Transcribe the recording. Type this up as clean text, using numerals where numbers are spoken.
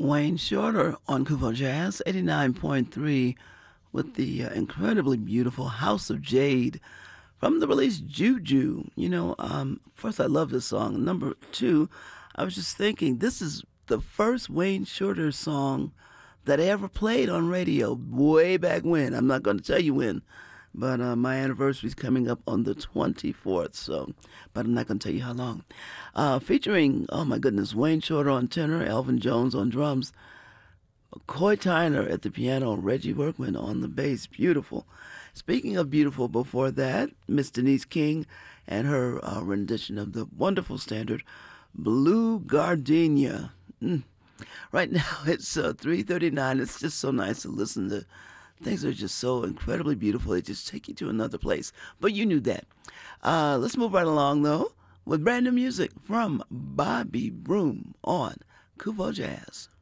Wayne Shorter on Kuvo Jazz 89.3 with the incredibly beautiful House of Jade from the release Juju. First, I love this song. Number two, I was just thinking this is the first Wayne Shorter song that I ever played on radio way back when. I'm not going to tell you when, but my anniversary is coming up on the 24th, but I'm not going to tell you how long. Featuring, oh my goodness, Wayne Shorter on tenor, Elvin Jones on drums, Coy Tyner at the piano, Reggie Workman on the bass. Beautiful. Speaking of beautiful, before that, Miss Denise King and her rendition of the wonderful standard, Blue Gardenia. Right now it's 3:39. It's just so nice to listen to. Things are just so incredibly beautiful. They just take you to another place. But you knew that. Let's move right along, though, with brand new music from Bobby Broom on Kuvo Jazz.